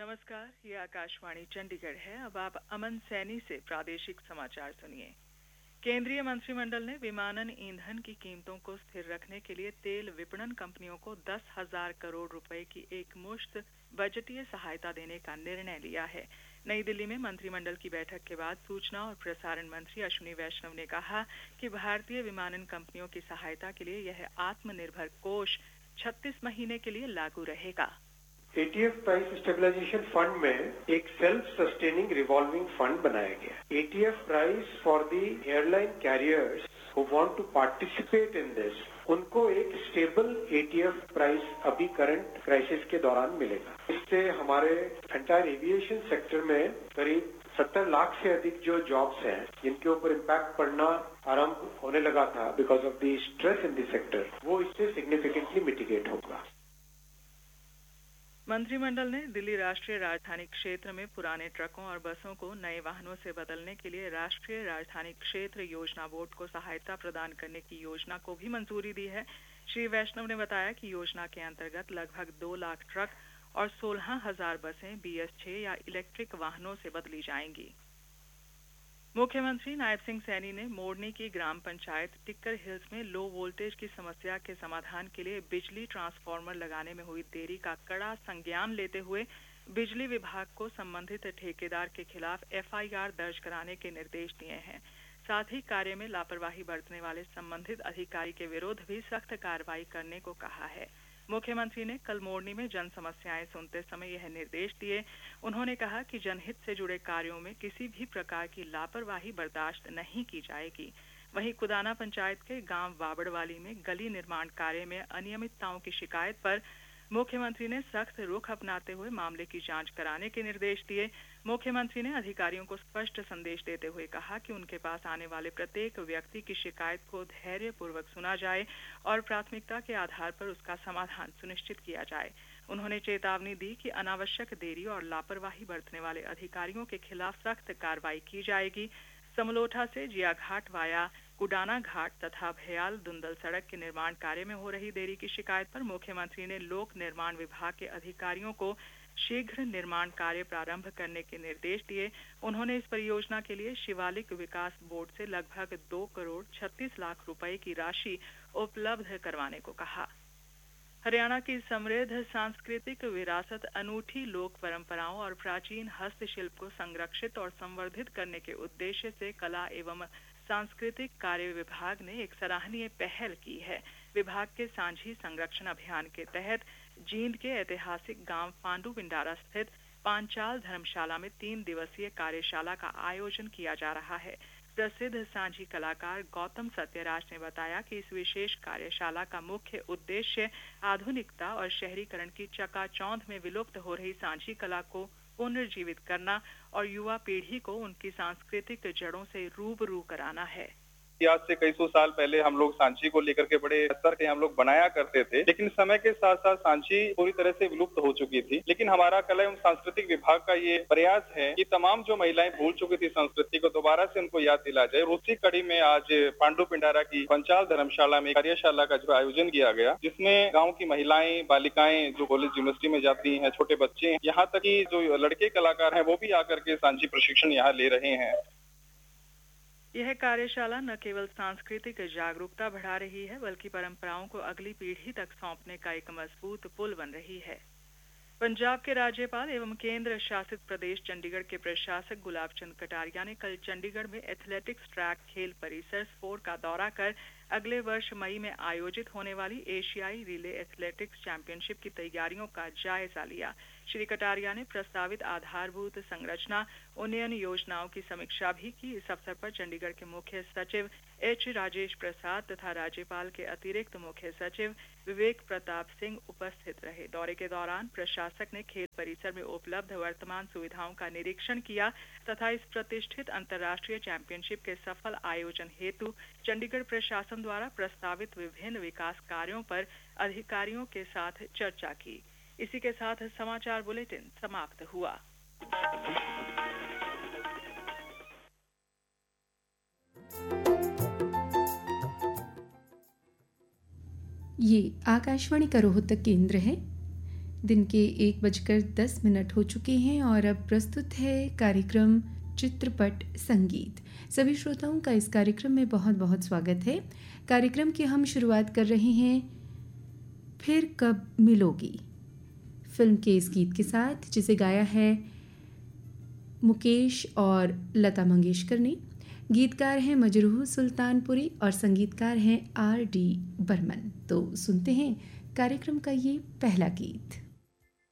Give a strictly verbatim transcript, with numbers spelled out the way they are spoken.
नमस्कार, ये आकाशवाणी चंडीगढ़ है। अब आप अमन सैनी से प्रादेशिक समाचार सुनिए। केंद्रीय मंत्रिमंडल ने विमानन ईंधन की कीमतों को स्थिर रखने के लिए तेल विपणन कंपनियों को दस हजार करोड़ रुपए की एक मुश्त बजटीय सहायता देने का निर्णय लिया है। नई दिल्ली में मंत्रिमंडल की बैठक के बाद सूचना और प्रसारण मंत्री अश्विनी वैष्णव ने कहा कि भारतीय विमानन कंपनियों की सहायता के लिए यह आत्मनिर्भर कोष छत्तीस महीने के लिए लागू रहेगा। A T F price stabilization fund में एक सेल्फ सस्टेनिंग रिवॉल्विंग फंड बनाया गया। A T F price for the airline carriers who want to participate in this, उनको एक stable A T F price अभी करंट क्राइसिस के दौरान मिलेगा। इससे हमारे एंटायर एविएशन सेक्टर में करीब सत्तर लाख से अधिक जो जॉब्स हैं जिनके ऊपर इम्पैक्ट पड़ना आरंभ होने लगा था because of the stress in the sector, वो इससे सिग्निफिकेंटली मिटिगेट होगा। मंत्रिमंडल ने दिल्ली राष्ट्रीय राजधानी क्षेत्र में पुराने ट्रकों और बसों को नए वाहनों से बदलने के लिए राष्ट्रीय राजधानी क्षेत्र योजना बोर्ड को सहायता प्रदान करने की योजना को भी मंजूरी दी है। श्री वैष्णव ने बताया कि योजना के अंतर्गत लगभग दो लाख ट्रक और सोलह हजार बसें बी एस छह या इलेक्ट्रिक वाहनों से बदली जाएंगी। मुख्यमंत्री नायब सिंह सैनी ने मोरनी की ग्राम पंचायत टिक्कर हिल्स में लो वोल्टेज की समस्या के समाधान के लिए बिजली ट्रांसफार्मर लगाने में हुई देरी का कड़ा संज्ञान लेते हुए बिजली विभाग को संबंधित ठेकेदार के खिलाफ एफ आई आर दर्ज कराने के निर्देश दिए हैं। साथ ही कार्य में लापरवाही बरतने वाले संबंधित अधिकारी के विरुद्ध भी सख्त कार्रवाई करने को कहा है। मुख्यमंत्री ने कल मोरनी में जन समस्याएं सुनते समय यह निर्देश दिए। उन्होंने कहा कि जनहित से जुड़े कार्यों में किसी भी प्रकार की लापरवाही बर्दाश्त नहीं की जाएगी। वहीं कुदाना पंचायत के गांव वाबड़वाली में गली निर्माण कार्य में अनियमितताओं की शिकायत पर मुख्यमंत्री ने सख्त रुख अपनाते हुए मामले की जांच कराने के निर्देश दिए। मुख्यमंत्री ने अधिकारियों को स्पष्ट संदेश देते हुए कहा कि उनके पास आने वाले प्रत्येक व्यक्ति की शिकायत को धैर्यपूर्वक सुना जाए और प्राथमिकता के आधार पर उसका समाधान सुनिश्चित किया जाए। उन्होंने चेतावनी दी कि अनावश्यक देरी और लापरवाही बरतने वाले अधिकारियों के खिलाफ सख्त कार्रवाई की जाएगी। समलोठा से जियाघाट वाया कुडाना घाट तथा भयाल दुंदल सड़क के निर्माण कार्य में हो रही देरी की शिकायत पर मुख्यमंत्री ने लोक निर्माण विभाग के अधिकारियों को शीघ्र निर्माण कार्य प्रारंभ करने के निर्देश दिए। उन्होंने इस परियोजना के लिए शिवालिक विकास बोर्ड से लगभग दो करोड़ छत्तीस लाख रुपए की राशि उपलब्ध करवाने को कहा। हरियाणा की समृद्ध सांस्कृतिक विरासत, अनूठी लोक परंपराओं और प्राचीन हस्तशिल्प को संरक्षित और संवर्धित करने के उद्देश्य से कला एवं सांस्कृतिक कार्य विभाग ने एक सराहनीय पहल की है। विभाग के सांझी संरक्षण अभियान के तहत जींद के ऐतिहासिक गांव पांडु पिंडारा स्थित पांचाल धर्मशाला में तीन दिवसीय कार्यशाला का आयोजन किया जा रहा है। प्रसिद्ध सांझी कलाकार गौतम सत्यराज ने बताया कि इस विशेष कार्यशाला का मुख्य उद्देश्य आधुनिकता और शहरीकरण की चकाचौंध में विलुप्त हो रही सांझी कला को पुनर्जीवित करना और युवा पीढ़ी को उनकी सांस्कृतिक जड़ों से रूबरू कराना है। आज से कई सौ साल पहले हम लोग सांची को लेकर के बड़े स्तर के हम लोग बनाया करते थे, लेकिन समय के साथ साथ सांची पूरी तरह से विलुप्त हो चुकी थी। लेकिन हमारा कला एवं सांस्कृतिक विभाग का ये प्रयास है कि तमाम जो महिलाएं भूल चुकी थी संस्कृति को दोबारा से उनको याद दिला जाए। उसी कड़ी में आज पांडु पिंडारा की पंचाल धर्मशाला में कार्यशाला का जो आयोजन किया गया, जिसमें गाँव की महिलाएं, बालिकाएं जो कॉलेज यूनिवर्सिटी में जाती हैं, छोटे बच्चे, यहाँ तक की जो लड़के कलाकार हैं वो भी आकर के सांची प्रशिक्षण यहाँ ले रहे हैं। यह कार्यशाला न केवल सांस्कृतिक जागरूकता बढ़ा रही है, बल्कि परंपराओं को अगली पीढ़ी तक सौंपने का एक मजबूत पुल बन रही है। पंजाब के राज्यपाल एवं केंद्र शासित प्रदेश चंडीगढ़ के प्रशासक गुलाब चंद कटारिया ने कल चंडीगढ़ में एथलेटिक्स ट्रैक खेल परिसर स्पोर्ट का दौरा कर अगले वर्ष मई में आयोजित होने वाली एशियाई रिले एथलेटिक्स चैंपियनशिप की तैयारियों का जायजा लिया। श्री कटारिया ने प्रस्तावित आधारभूत संरचना उन्नयन योजनाओं की समीक्षा भी की। इस अवसर पर चंडीगढ़ के मुख्य सचिव एच राजेश प्रसाद तथा राज्यपाल के अतिरिक्त मुख्य सचिव विवेक प्रताप सिंह उपस्थित रहे। दौरे के दौरान प्रशासक ने खेल परिसर में उपलब्ध वर्तमान सुविधाओं का निरीक्षण किया तथा इस प्रतिष्ठित अंतर्राष्ट्रीय चैंपियनशिप के सफल आयोजन हेतु चंडीगढ़ प्रशासन द्वारा प्रस्तावित विभिन्न विकास कार्यों पर अधिकारियों के साथ चर्चा की। इसी के साथ समाचार बुलेटिन समाप्त हुआ। ये आकाशवाणी का रोहतक केंद्र है। दिन के एक बजकर दस मिनट हो चुके हैं और अब प्रस्तुत है कार्यक्रम चित्रपट संगीत। सभी श्रोताओं का इस कार्यक्रम में बहुत बहुत स्वागत है। कार्यक्रम की हम शुरुआत कर रहे हैं फिर कब मिलोगी फिल्म के इस गीत के साथ, जिसे गाया है मुकेश और लता मंगेशकर ने। गीतकार हैं मजरूह सुल्तानपुरी और संगीतकार हैं आर डी बर्मन। तो सुनते हैं कार्यक्रम का ये पहला गीत।